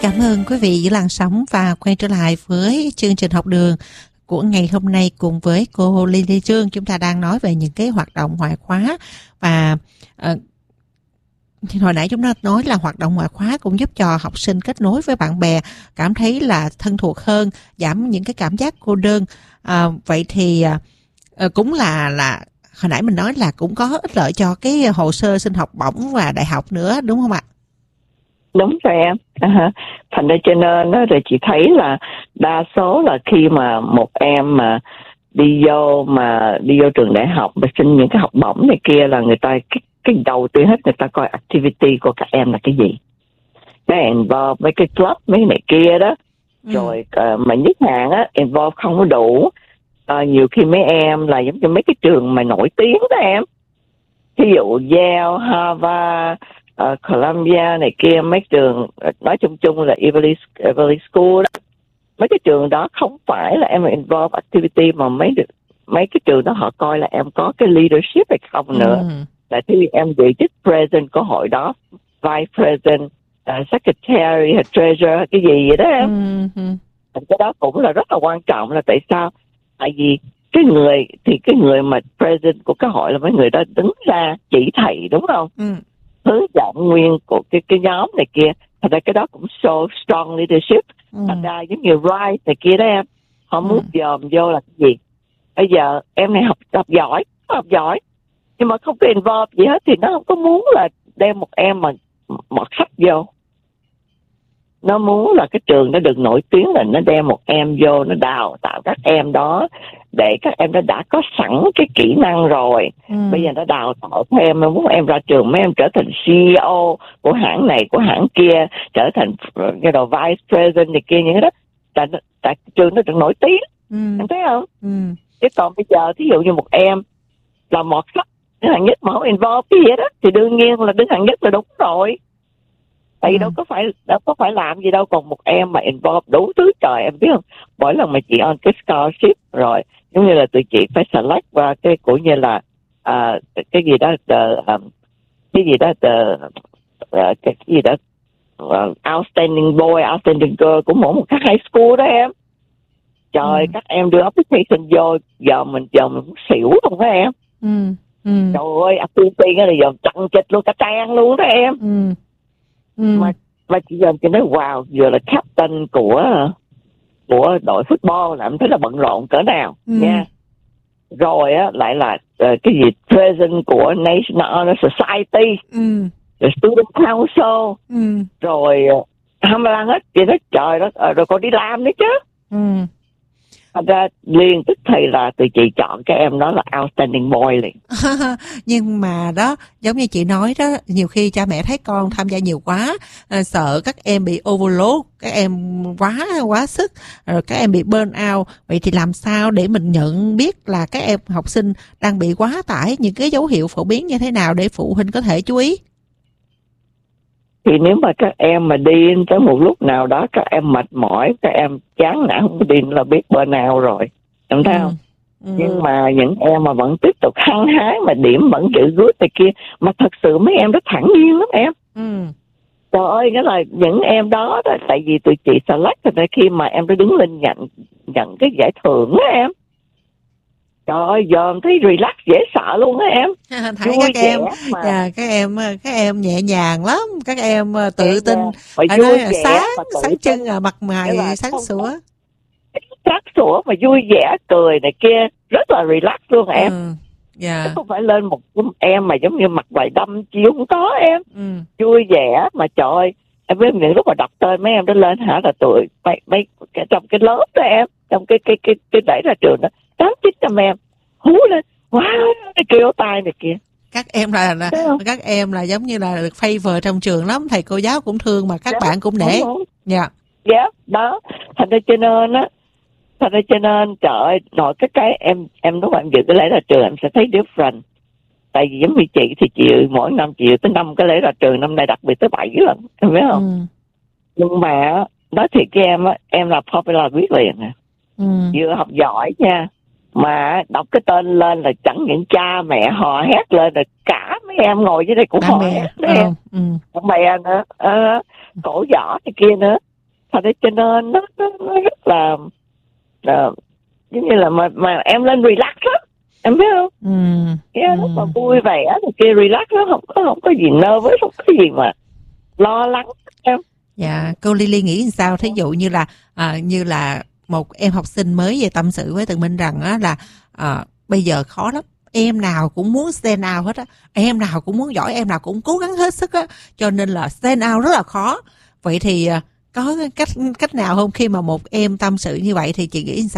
Cảm ơn quý vị giữ làn sóng và quay trở lại với chương trình học đường của ngày hôm nay cùng với cô Lily Trương. Chúng ta đang nói về những cái hoạt động ngoại khóa và hồi nãy chúng ta nói là hoạt động ngoại khóa cũng giúp cho học sinh kết nối với bạn bè, cảm thấy là thân thuộc hơn, giảm những cái cảm giác cô đơn. Vậy thì cũng là hồi nãy mình nói là cũng có ích lợi cho cái hồ sơ xin học bổng và đại học nữa, đúng không ạ? Đúng rồi em. Thành ra cho nên đó, rồi chị thấy là đa số là khi mà một em mà đi vô trường đại học và xin những cái học bổng này kia là người ta cái đầu tiên hết người ta coi activity của các em là cái gì, cái involve mấy cái club mấy cái này kia đó. Rồi mà nhất hạn á involve không có đủ. Nhiều khi mấy em là giống như mấy cái trường mà nổi tiếng đó em, ví dụ Yale, Harvard, Columbia này kia, mấy trường nói chung là Ivy School đó, mấy cái trường đó không phải là em involve activity mà mấy cái trường đó họ coi là em có cái leadership hay không nữa. Là khi em vị chức president của hội đó, vice president, secretary hay treasurer cái gì vậy đó em. Cái đó cũng là rất là quan trọng. Là tại sao? Tại vì cái người mà president của cái hội là mấy người đó đứng ra chỉ thầy, đúng không? Hướng dẫn nguyên của cái nhóm này kia. Thật ra cái đó cũng show strong leadership. Thật ra giống như Rice này kia đó em, họ muốn dòm vô là cái gì. Bây giờ em này học giỏi nhưng mà không có involve gì hết thì nó không có muốn là đem một em mà mọt sách vô. Nó muốn là cái trường nó được nổi tiếng là nó đem một em vô, nó đào tạo các em đó để các em đã có sẵn cái kỹ năng rồi. Bây giờ nó đào tạo thêm, nó muốn em ra trường mấy em trở thành CEO của hãng này của hãng kia, trở thành cái đồ vice president này kia, những cái đó tại trường nó được nổi tiếng. Em thấy không? Chứ còn bây giờ thí dụ như một em là mọt sách đứng hạng nhất mà không involve cái gì đó thì đương nhiên là đứng hạng nhất là đúng rồi. Tại vì đâu có phải làm gì đâu. Còn một em mà involve đủ thứ trời, em biết không, mỗi lần mà chị on cái scholarship rồi giống như là tụi chị phải select qua cái cũng như là cái gì đó outstanding boy, outstanding girl của mỗi một cái high school đó em. Trời, các em đưa application vô giờ mình cũng xỉu luôn đó em. Trời ơi, application là giờ chặn chịch luôn cả trang luôn đó em. Mà chị giờ chị nói wow, vừa là captain của đội football là em thấy là bận rộn cỡ nào nha. Rồi á lại là cái gì president của National Honor Society, rồi student council, rồi hâm lan hết. Chị nói trời đó, rồi còn đi làm nữa chứ. Thật ra liền tức thì là tụi chị chọn cái em đó là outstanding boy liền. Nhưng mà đó, giống như chị nói đó, nhiều khi cha mẹ thấy con tham gia nhiều quá, sợ các em bị overload, các em quá sức, rồi các em bị burn out. Vậy thì làm sao để mình nhận biết là các em học sinh đang bị quá tải, những cái dấu hiệu phổ biến như thế nào để phụ huynh có thể chú ý? Thì nếu mà các em mà đi tới một lúc nào đó các em mệt mỏi, các em chán nản không có đi là biết burnout rồi, em thấy không? Nhưng mà những em mà vẫn tiếp tục hăng hái mà điểm vẫn giữ good này kia, mà thật sự mấy em rất thẳng nhiên lắm em. Trời ơi, nghĩa là những em đó tại vì tụi chị select rồi khi mà em đã đứng lên nhận cái giải thưởng á em. Trời ơi, giờ em thấy relax dễ sợ luôn á em. Thấy các em nhẹ nhàng lắm, các em tự tin, phải nói là sáng trưng, mặt mày sáng sủa. Sáng sủa mà vui vẻ cười này kia, rất là relax luôn em. Chứ không phải lên một em mà giống như mặt vài đâm chiếu không có em. Vui vẻ mà trời ơi, em biết những lúc mà đọc tên mấy em đó lên hả là tụi mấy trong cái lớp đó em, trong cái đẩy ra trường đó 800-900 em hú lên wow cái kêu tay này kia. Các em là giống như là được favor trong trường lắm, thầy cô giáo cũng thương mà các bạn cũng nể. Đó thành ra cho nên trời ơi, nội cái em lúc mà em dự cái lễ ra trường em sẽ thấy different. Tại vì giống như chị thì chị mỗi năm chị tới 5 cái lễ ra trường, năm nay đặc biệt tới 7 lần, em biết không? Nhưng mà nói thiệt với em là popular biết liền nè. Vừa học giỏi nha, mà đọc cái tên lên là chẳng những cha mẹ hò hét lên, là cả mấy em ngồi dưới đây cũng hò hét đó em. Bạn bè nữa, cổ võ này kia nữa. Thật ra cho nên nó rất là giống như là mà em lên relax lắm, em biết không? Lúc mà vui vẻ thì kia relax, nó không có gì nervous, không có gì mà lo lắng em. Dạ, cô Lily nghĩ sao? Thí dụ như là một em học sinh mới về tâm sự với Tường Minh rằng á là bây giờ khó lắm, em nào cũng muốn stand out hết á, em nào cũng muốn giỏi, em nào cũng cố gắng hết sức á, cho nên là stand out rất là khó. Vậy thì có cách nào không khi mà một em tâm sự như vậy thì chị nghĩ sao?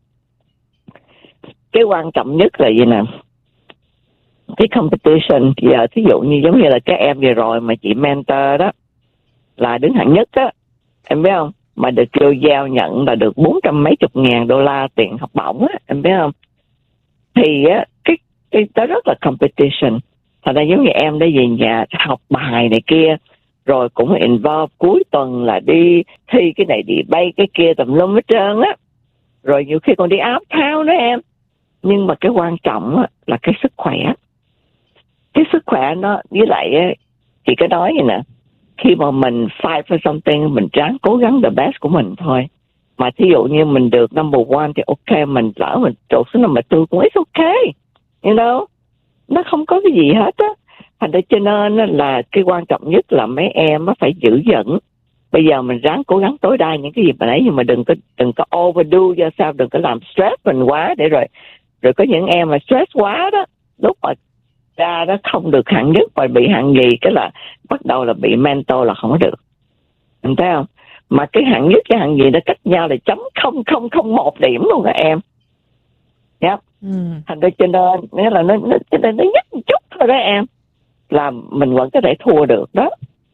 Cái quan trọng nhất là gì nè, cái competition giờ thí dụ như giống như là các em vừa rồi mà chị mentor đó là đứng hạng nhất á, em biết không, mà được vô giao nhận là được 400 mấy chục ngàn đô la tiền học bổng á, em biết không? Thì á cái đó rất là competition. Thành ra giống như em đã về nhà học bài này kia, rồi cũng involve cuối tuần là đi thi cái này đi bay cái kia tùm lum hết trơn á, rồi nhiều khi còn đi áo thao nữa em. Nhưng mà cái quan trọng á là cái sức khỏe. Cái sức khỏe nó với lại á, chị có nói vậy nè, khi mà mình fight for something, mình ráng cố gắng the best của mình thôi. Mà thí dụ như mình được number one thì ok, mình lỡ mình trột xuống number two cũng it's okay, you know, nó không có cái gì hết á. Thành ra cho nên là cái quan trọng nhất là mấy em phải giữ vững. Bây giờ mình ráng cố gắng tối đa những cái gì mà nãy, nhưng mà đừng có overdo yourself, đừng có làm stress mình quá, để rồi có những em mà stress quá đó, lúc mà ra đó không được hạng nhất và bị hạng nhì, cái là bắt đầu là bị mental là không có được, em thấy không? Mà cái hạng nhất cái hạng nhì nó cách nhau là 0.0001 điểm luôn các em. Yep. Thành ra cho nên nghĩa là nó nhất một chút thôi đó em, là mình vẫn có thể thua được đó.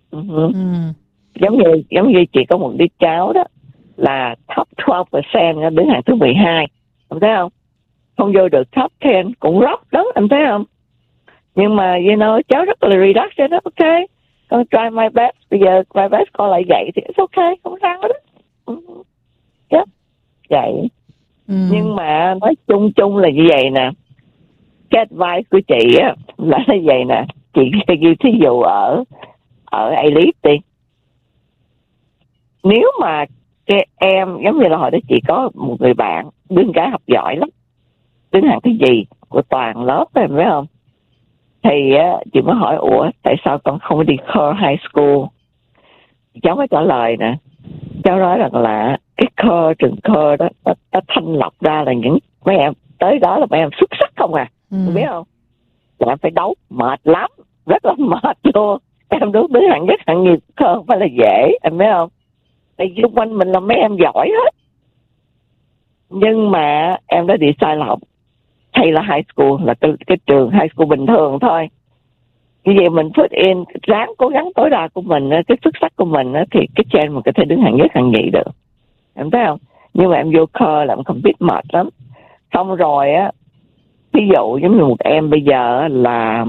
Giống như chị có một đứa cháu đó là top 12%, đứng hạng thứ 12, em thấy không? Không vô được top 10 cũng rock đó, em thấy không? Nhưng mà you know, cháu rất là relax cho nó, ok, con try my best, bây giờ my best con lại vậy thì it's ok, không sao đó. Yep. Vậy. Nhưng mà nói chung là như vậy nè, cái advice của chị á là như vậy nè, chị ghi thí dụ ở A-Leaf đi. Nếu mà cái em giống như là hồi đó chị có một người bạn đứa gái học giỏi lắm, đứng hạng thứ gì của toàn lớp em biết không? Thì chị mới hỏi ủa tại sao con không đi Kerr High School? Cháu mới trả lời nè, cháu nói rằng là cái trường Kerr đó nó thanh lọc ra là những mấy em tới đó là mấy em xuất sắc không à, biết không? Là em phải đấu mệt lắm, rất là mệt luôn. Em đứng hạng nhất hạng nhì Kerr không phải là dễ, em biết không? Tại xung quanh mình là mấy em giỏi hết. Nhưng mà em đã đi sai lầm. Hay là high school là cái trường high school bình thường thôi. Như vậy mình put in, ráng cố gắng tối đa của mình, cái xuất sắc của mình thì cái trên mình có thể đứng hạng nhất hạng nhì được, em thấy không? Nhưng mà em vô Kerr là em không biết mệt lắm. Xong rồi á, ví dụ giống như một em bây giờ là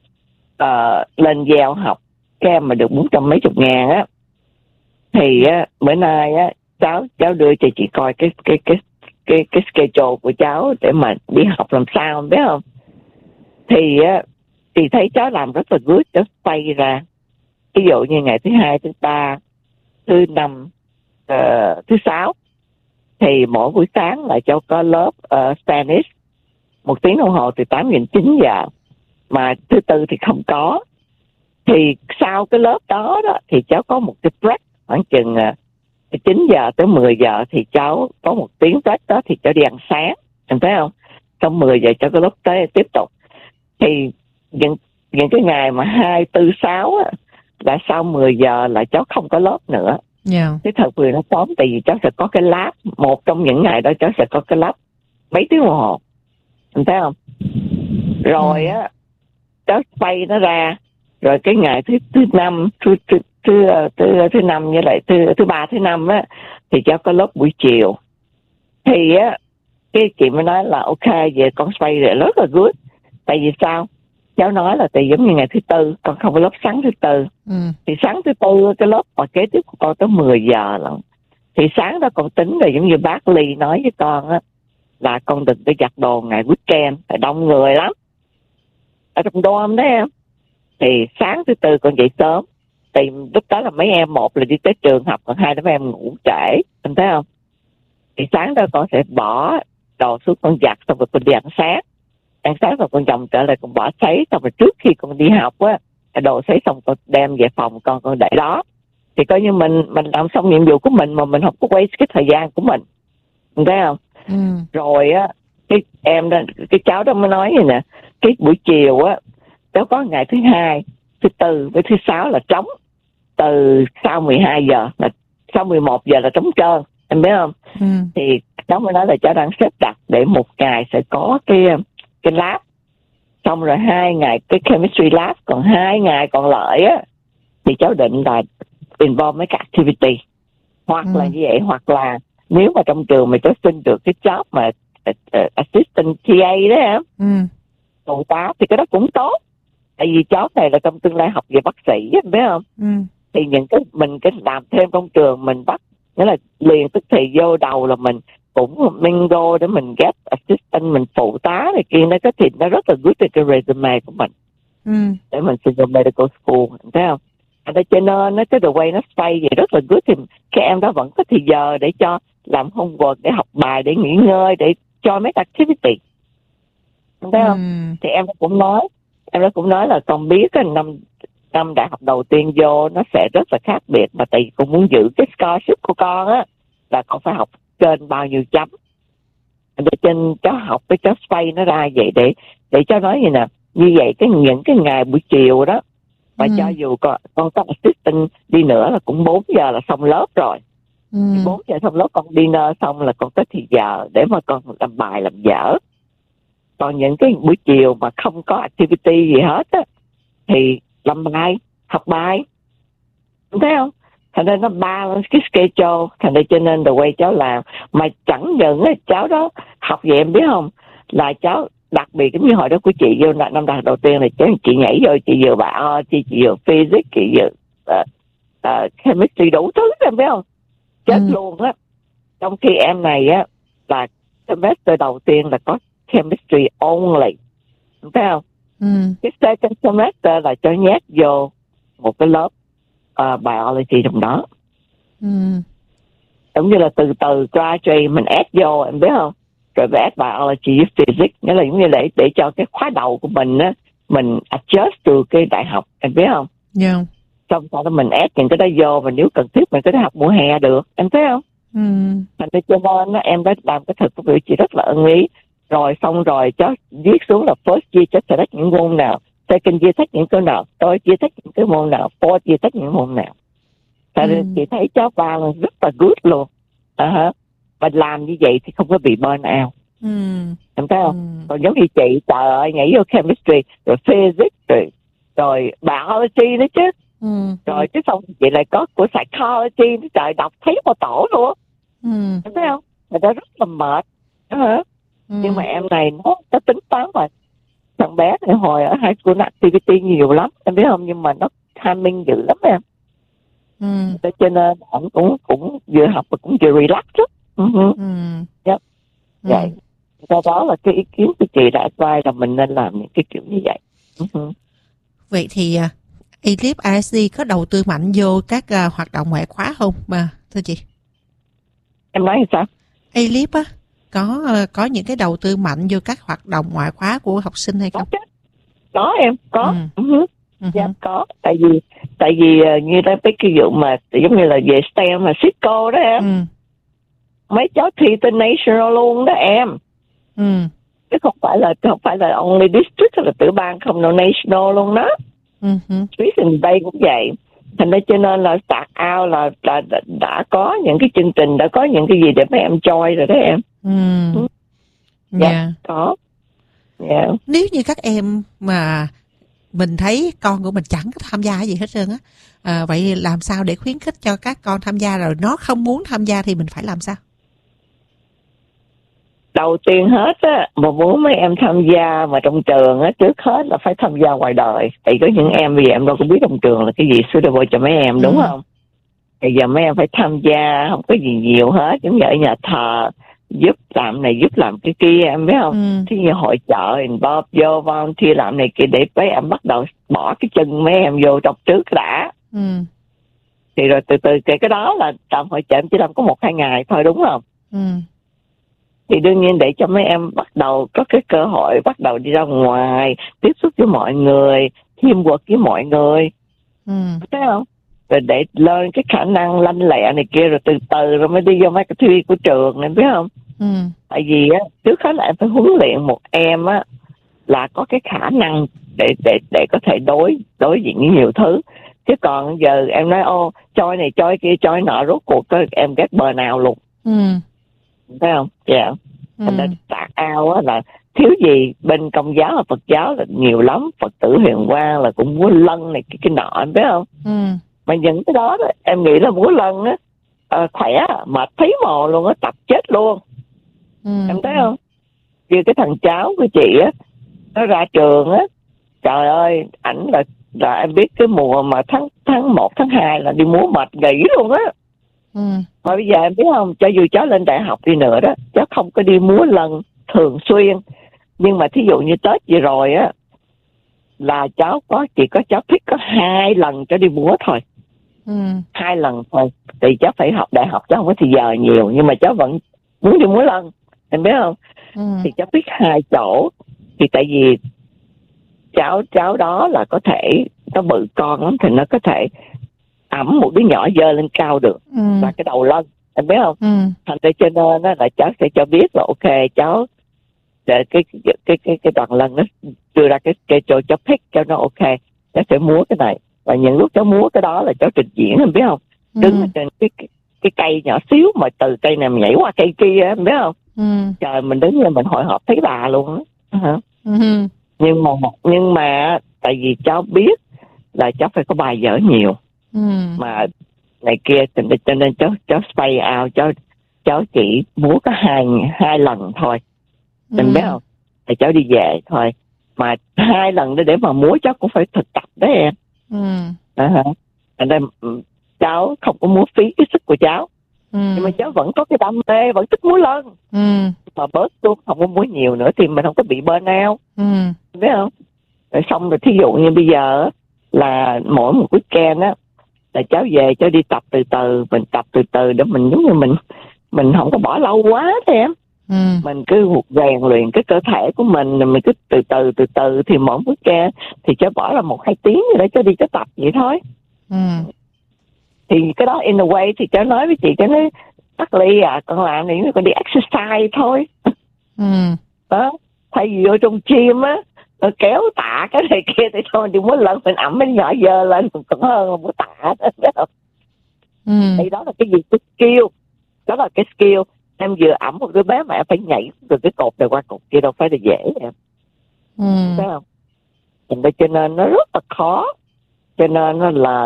lên giao học, cái em mà được 400 mấy chục ngàn á, thì bữa nay á cháu đưa cho chị coi cái schedule của cháu để mà đi học làm sao, biết không? Thì chị thấy cháu làm rất là good, cháu tay ra. Ví dụ như ngày thứ 2, thứ 3, thứ 5, thứ 6 thì mỗi buổi sáng là cháu có lớp Spanish 1 tiếng đồng hồ từ 8 đến 9 giờ, mà thứ Tư thì không có. Thì sau cái lớp đó thì cháu có một cái break khoảng chừng 9 giờ tới 10 giờ thì cháu có 1 tiếng break đó, thì cháu đi ăn sáng, em thấy không? Trong 10 giờ cháu có lớp tới tiếp tục. Thì những cái ngày mà 2, 4, 6 là sau 10 giờ là cháu không có lớp nữa. Cái thật quyền nó tóm, tại vì cháu sẽ có cái lab, một trong những ngày đó cháu sẽ có cái lab mấy tiếng đồng hồ, em thấy không? Rồi cháu bay nó ra, rồi cái ngày thứ 5, thứ 5 với lại thứ 3, thứ 5 thì cháu có lớp buổi chiều. Thì cái chị mới nói là ok, vậy con bay rồi rất là good. Tại vì sao? Cháu nói là tại giống như ngày thứ Tư con không có lớp sáng thứ Tư, thì sáng thứ Tư cái lớp mà kế tiếp của con tới 10 giờ lận. Thì sáng đó con tính rồi, giống như bác Ly nói với con là con đừng có giặt đồ ngày weekend, phải đông người lắm ở trong dorm đó em. Thì sáng thứ Tư con dậy sớm, tìm lúc đó là mấy em, một là đi tới trường học, còn hai là mấy em ngủ trễ, em thấy không? Thì sáng đó con sẽ bỏ đồ xuống con giặt, xong rồi con đi ăn sáng rồi con chồng trở lại con bỏ sấy, xong rồi trước khi con đi học á, đồ sấy xong con đem về phòng con để đó. Thì coi như mình làm xong nhiệm vụ của mình mà mình không có waste cái thời gian của mình thấy không? Rồi á, cái em đó, cái cháu đó mới nói vậy nè, cái buổi chiều á, cháu có ngày thứ hai, thứ tư với thứ sáu là trống, từ sau 12 giờ là sau 11 giờ là trống trơn, em biết không? Thì cháu mới nói là cháu đang xếp đặt để một ngày sẽ có cái lab, xong rồi 2 ngày cái chemistry lab, còn 2 ngày còn lại á thì cháu định là involve mấy cái activity, hoặc là như vậy, hoặc là nếu mà trong trường mà cháu xin được cái job mà assistant TA đó em, phụ tá, thì cái đó cũng tốt, tại vì cháu này là trong tương lai học về bác sĩ, em biết không? Thì những cái mình cái làm thêm trong trường mình bắt, nghĩa là liền tức thì vô đầu là mình cũng mingo để mình get assistant, mình phụ tá này kia, nó rất là good cho cái resume của mình, để mình xin vào medical school, thấy không? Cho nên cái the way nó xoay vậy rất là good, thì các em đó vẫn có thời giờ để cho làm homework, để học bài, để nghỉ ngơi, để cho mấy activity, thấy không? Thì em đó cũng nói là con biết cái năm đại học đầu tiên vô nó sẽ rất là khác biệt, mà tại vì con muốn giữ cái scholarship của con á, là con phải học trên bao nhiêu chấm, để trên cháu học với cháu xoay nó ra vậy, để cháu nói gì nè, như vậy những cái ngày buổi chiều đó, mà cho dù con có assistant đi nữa là cũng 4 giờ là xong lớp rồi. 4 giờ xong lớp, con dinner xong là con có thì giờ để mà con làm bài làm vở. Còn những cái buổi chiều mà không có activity gì hết á, thì làm bài, học bài, thấy không? Thành ra nó balance cái schedule, thành ra cho nên the way cháu làm. Mà chẳng những cháu đó học vậy em biết không, là cháu đặc biệt cái như hồi đó của chị vô năm đại đầu tiên là chị nhảy vô, chị vừa biology, chị vừa physics, chị vừa chemistry, đủ thứ em biết không, chết luôn á. Trong khi em này á là semester đầu tiên là có chemistry only, thấy không? Cái second semester là cho nhét vô một cái lớp biology trong đó, giống như là từ graduate mình add vô, em biết không? Rồi về add biology với physics, nghĩa là giống như để cho cái khóa đầu của mình á, mình adjust từ cái đại học, em biết không? Xong sau đó mình add những cái đó vô, và nếu cần thiết mình có thể học mùa hè được, em thấy không? Thành ra cho nên em đã làm cái thực của biểu chị rất là ưng ý. Rồi xong rồi cháu viết xuống là first year cháu sẽ thích những môn nào, second year thích những cái nào, third year thích những cái môn nào, fourth year thích những môn nào. Tại vì chị thấy cháu balance rất là good luôn. Và làm như vậy thì không có bị burn out. Em thấy không? Còn giống như chị, trời ơi, nhảy vô chemistry, rồi physics, rồi biology nữa chứ. Rồi cái xong chị lại có của psychology, trời, đọc thấy một tổ luôn. Em thấy không? Người ta rất là mệt. Nhưng mà em này nó tính toán mà. Thằng bé này hồi ở high school activity nhiều lắm, em biết không? Nhưng mà nó timing dữ lắm em. Cho nên anh cũng vừa học và cũng vừa relax chút. Vậy đó là cái ý kiến của chị đã advise là mình nên làm những cái kiểu như vậy. Vậy thì Elip ISD có đầu tư mạnh vô các hoạt động ngoại khóa không mà thưa chị? Em nói sao? Elip á có những cái đầu tư mạnh vô các hoạt động ngoại khóa của học sinh hay không? Có em, có. Dạ có, tại vì như đó cái vụ mà giống như là về STEM mà Cisco đó em, mấy cháu thi tên national luôn đó em, chứ không phải là only district hay là tiểu bang không, đâu, national luôn đó. Recent Bay cũng vậy. Thành ra cho nên là start out là đã có những cái chương trình, đã có những cái gì để mấy em join rồi đó em. Dạ, có. Nếu như các em mà mình thấy con của mình chẳng có tham gia gì hết trơn á, vậy làm sao để khuyến khích cho các con tham gia, rồi nó không muốn tham gia thì mình phải làm sao? Đầu tiên hết á, mà muốn mấy em tham gia mà trong trường á, trước hết là phải tham gia ngoài đời. Tại có những em bây giờ em đâu có biết trong trường là cái gì suitable cho mấy em, đúng không? Bây giờ mấy em phải tham gia, không có gì nhiều hết, giống như ở nhà thờ, giúp làm này giúp làm cái kia, em biết không? Thì như hội chợ, involve vô volunteer làm này kia, để mấy em bắt đầu bỏ cái chân mấy em vô trong trước đã. Thì rồi từ từ cái đó là trong hội chợ em chỉ làm có 1-2 ngày thôi, đúng không? Thì đương nhiên để cho mấy em bắt đầu có cái cơ hội bắt đầu đi ra ngoài, tiếp xúc với mọi người, teamwork với mọi người, thấy không? Rồi để lên cái khả năng lanh lẹ này kia, rồi từ từ rồi mới đi vô mấy cái thi của trường này, biết không? Tại vì á, trước hết là em phải huấn luyện một em á là có cái khả năng để có thể đối diện với nhiều thứ. Chứ còn giờ em nói choi này choi kia choi nọ, rốt cuộc em ghét bờ nào luôn, thấy không? Dạ. Thành ra tạc ao á là thiếu gì, bên Công giáo và Phật giáo là nhiều lắm, Phật tử Hiền Quang là cũng múa lân này cái nọ, em biết không? Mà những cái đó em nghĩ là múa lân á khỏe, mệt thấy mồ luôn á, tập chết luôn. Em thấy không? Như cái thằng cháu của chị á, nó ra trường á, trời ơi, ảnh là em biết cái mùa mà tháng 1, tháng 2 là đi múa mệt nghỉ luôn á. Mà bây giờ em biết không, cho dù cháu lên đại học đi nữa đó, cháu không có đi múa lân thường xuyên, nhưng mà thí dụ như Tết vừa rồi á là chỉ có cháu thích có 2 lần cháu đi múa thôi. 2 lần thôi. Thì cháu phải học đại học, cháu không có thời giờ nhiều, nhưng mà cháu vẫn muốn đi múa lân, em biết không? Thì cháu biết 2 chỗ. Thì tại vì cháu đó là có thể nó bự con lắm, thì nó có thể ẵm một đứa nhỏ dơ lên cao được và cái đầu lân, em biết không? Thành ra cho nên đó là cháu sẽ cho biết là ok, cháu để cái đoạn lân nó đưa ra cái chỗ cháu pick cho nó ok, cháu sẽ múa cái này. Và những lúc cháu múa cái đó là cháu trình diễn, em biết không? Đứng ở trên cái cây nhỏ xíu mà từ cây này mình nhảy qua cây kia, em biết không? Trời, mình đứng lên mình hội họp thấy bà luôn á. Nhưng mà tại vì cháu biết là cháu phải có bài vở nhiều mà này kia, cho nên cháu stay out, cháu chỉ múa có hai lần thôi, em biết không? Thì cháu đi về thôi, mà 2 lần đó để mà múa cháu cũng phải thực tập đấy em. Thành ra cháu không có múa phí cái sức của cháu. Nhưng mà cháu vẫn có cái đam mê, vẫn thích múa lân. Mà bớt luôn, không có múa nhiều nữa thì mình không có bị burnout, biết không? Rồi xong rồi thí dụ như bây giờ là mỗi một weekend á là cháu về cháu đi tập từ từ, mình tập từ từ để mình giống như mình không có bỏ lâu quá thôi em. Mình cứ rèn luyện cái cơ thể của mình cứ từ từ thì mỗi weekend thì cháu bỏ ra 1-2 tiếng gì đó cháu đi cháu tập vậy thôi. Thì cái đó in a way thì cháu nói với chị, cháu nói Tắc Ly à, con làm này con đi exercise thôi. Đó, thay vì vô trong gym á kéo tạ cái này kia thì thôi đi múa lân mình ẩm mấy nhỏ dơ lên còn hơn là múa tạ đó. Thì đó là cái gì, cái skill, đó là cái skill. Em vừa ẩm một đứa bé mà em phải nhảy từ cái cột này qua cột kia đâu phải là dễ em. Thấy không? Cho nên nó rất là khó. Cho nên là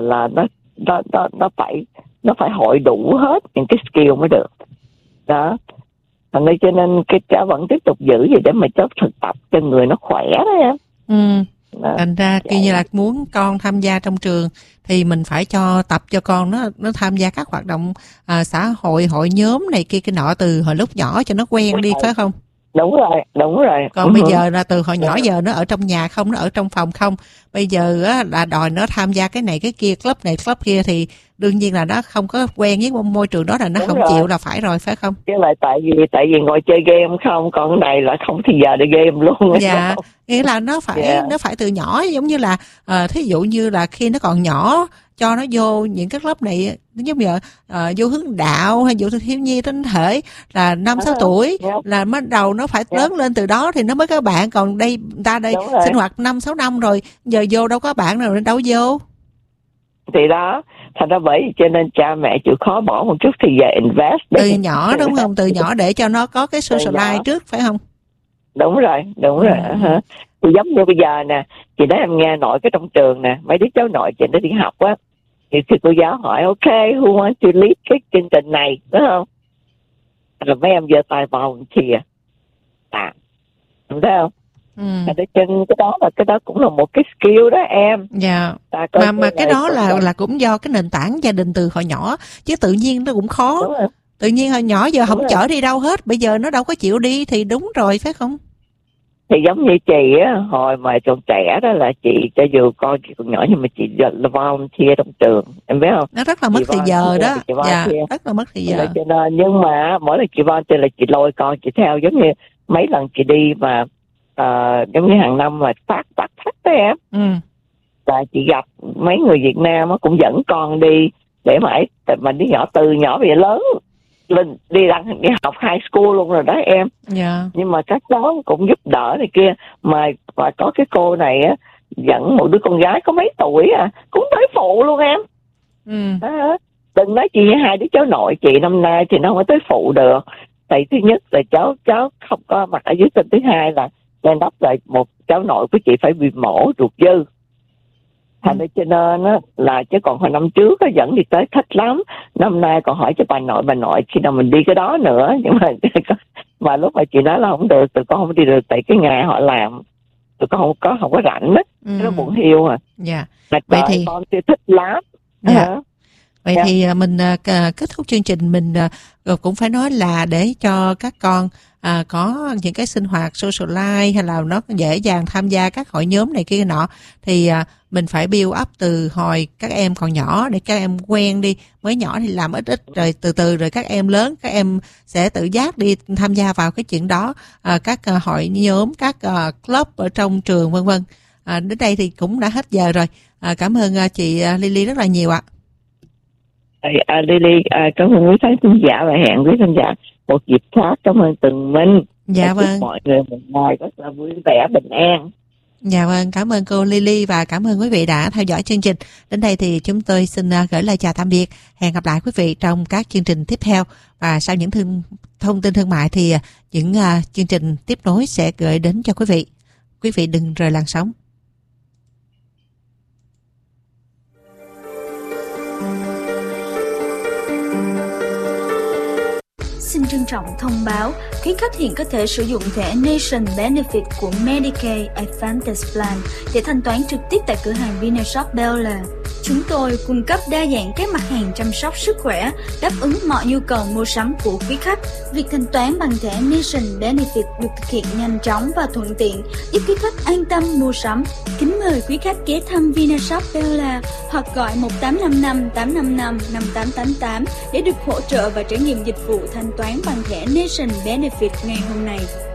nó phải hội đủ hết những cái skill mới được. Đó. Thành ra cho nên cái cháu vẫn tiếp tục giữ gì để mà cháu thực tập cho người nó khỏe đó em. Thành ra khi như là muốn con tham gia trong trường thì mình phải tập cho con nó tham gia các hoạt động xã hội, hội nhóm này kia cái nọ từ hồi lúc nhỏ cho nó quen đi, phải không? Đúng rồi. Còn bây giờ là từ hồi nhỏ giờ nó ở trong nhà không, nó ở trong phòng không. Bây giờ á, là đòi nó tham gia cái này cái kia, club này club kia thì đương nhiên là nó không có quen với môi trường đó, là nó không chịu là phải rồi, phải không? Chứ là tại vì ngồi chơi game không, còn cái này là không thì giờ đi game luôn. Dạ, nghĩa là nó phải từ nhỏ, giống như là thí dụ như là khi nó còn nhỏ cho nó vô những cái lớp này, giống như vô hướng đạo hay vô thiếu nhi tinh thể là 5-6 tuổi là bắt đầu nó phải lớn lên từ đó thì nó mới có bạn. Còn đây ta đây sinh hoạt 5-6 năm rồi, giờ vô đâu có bạn nào đâu vô. Thì đó, thành ra bởi cho nên cha mẹ chịu khó bỏ một chút thì giờ invest từ nhỏ, đúng không? Từ nhỏ để cho nó có cái social life trước, phải không? Đúng rồi. Thì giống như bây giờ nè, chị nói em nghe nội cái trong trường nè, mấy đứa cháu nội chị nó đi học á, thì cô giáo hỏi ok, who wants to lead cái chương trình này, đúng không? Rồi mấy em giơ tay vào chìa thấy không? Cái đó cũng là một cái skill đó em. Dạ. Mà cái đó là cũng do cái nền tảng gia đình từ hồi nhỏ, chứ tự nhiên nó cũng khó. Tự nhiên hồi nhỏ giờ không chở đi đâu hết, bây giờ nó đâu có chịu đi thì đúng rồi, phải không? Thì giống như chị á, hồi mà còn trẻ đó là chị, cho dù con chị còn nhỏ nhưng mà chị là volunteer trong trường, em biết không? Nó rất là mất thời giờ đó. Dạ, rất là mất thời giờ. Cho nên, nhưng mà mỗi lần chị volunteer là chị lôi con chị theo, giống như mấy lần chị đi mà giống như hàng năm mà phát đó em. Và chị gặp mấy người Việt Nam á cũng dẫn con đi để mà đi nhỏ từ nhỏ về lớn lên đi học high school luôn rồi đó em. Nhưng mà các cháu cũng giúp đỡ này kia, mà có cái cô này á dẫn một đứa con gái có mấy tuổi cũng tới phụ luôn em. Đừng nói chị hai đứa cháu nội chị năm nay thì nó không có tới phụ được, tại thứ nhất là cháu không có mặt ở dưới sinh, thứ hai là lên đắp lại một cháu nội của chị phải bị mổ ruột dư. Thành ra cho nên á là, chứ còn hồi năm trước á dẫn đi tới thích lắm, năm nay còn hỏi cho bà nội khi nào mình đi cái đó nữa. Nhưng mà lúc mà chị nói là không được, tụi con không đi được tại cái ngày họ làm, tụi con không có rảnh á. Nó buồn hiu Vậy thì con thích lắm. Vậy thì mình kết thúc chương trình, mình cũng phải nói là để cho các con có những cái sinh hoạt social life hay là nó dễ dàng tham gia các hội nhóm này kia nọ, thì mình phải build up từ hồi các em còn nhỏ để các em quen đi. Mới nhỏ thì làm ít rồi từ từ rồi các em lớn, các em sẽ tự giác đi tham gia vào cái chuyện đó, các hội nhóm, các club ở trong trường vân vân. Đến đây thì cũng đã hết giờ rồi. Cảm ơn chị Lily rất là nhiều ạ. Lily, cảm ơn quý khán giả và hẹn quý khán giả một dịp khác. Cảm ơn Tường Minh. Dạ vâng. Mọi người một ngày rất là vui vẻ, bình an. Dạ vâng, cảm ơn cô Lily và cảm ơn quý vị đã theo dõi chương trình. Đến đây thì chúng tôi xin gửi lời chào tạm biệt. Hẹn gặp lại quý vị trong các chương trình tiếp theo. Và sau những thông tin thương mại thì những chương trình tiếp nối sẽ gửi đến cho quý vị. Quý vị đừng rời làn sóng. Xin trân trọng thông báo, quý khách hiện có thể sử dụng thẻ Nation Benefit của Medicaid Advantage Plan để thanh toán trực tiếp tại cửa hàng Vinashop Bel Air. Chúng tôi cung cấp đa dạng các mặt hàng chăm sóc sức khỏe, đáp ứng mọi nhu cầu mua sắm của quý khách. Việc thanh toán bằng thẻ Nation Benefit được thực hiện nhanh chóng và thuận tiện, giúp quý khách an tâm mua sắm. Kính mời quý khách ghé thăm Vinashop Bel Air hoặc gọi 1855 855 5888 để được hỗ trợ và trải nghiệm dịch vụ thanh toán bằng thẻ Nation Benefit ngày hôm nay.